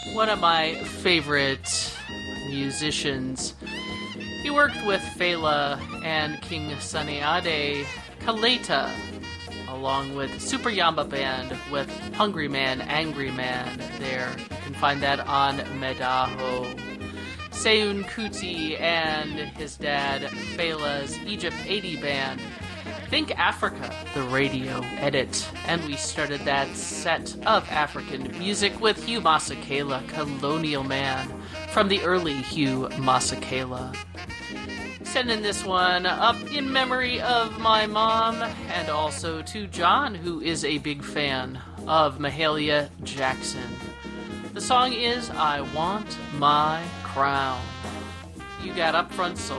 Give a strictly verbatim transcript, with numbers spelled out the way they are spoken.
one of my favorite musicians. He worked with Fela and King Sunny Ade, Kaleta, along with Super Yamba Band with Hungry Man, Angry Man there. You can find that on Medaho. Seun Kuti and his dad, Fela's Egypt eighty Band. Think Africa, the radio edit. And we started that set of African music with Hugh Masekela, Colonial Man, from the early Hugh Masekela. Sending this one up in memory of my mom, and also to John, who is a big fan of Mahalia Jackson. The song is I Want My Crown. You got Upfront Soul.